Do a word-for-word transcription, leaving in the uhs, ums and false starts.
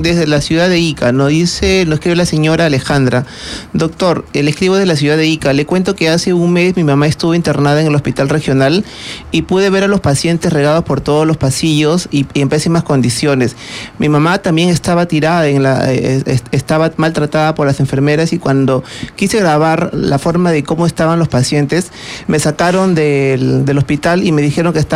desde la ciudad de Ica, nos dice, nos escribe la señora Alejandra. Doctor, eh, le escribo de la ciudad de Ica. Le cuento que hace un mes mi mamá estuvo internada en el hospital regional y pude ver a los pacientes regados por todos los pasillos y, y en pésimas condiciones. Mi mamá también estaba tirada, en la, eh, estaba maltratada por las enfermeras, y cuando quise grabar la forma de cómo estaban los pacientes, me sacaron del, del hospital y me dijeron que estaba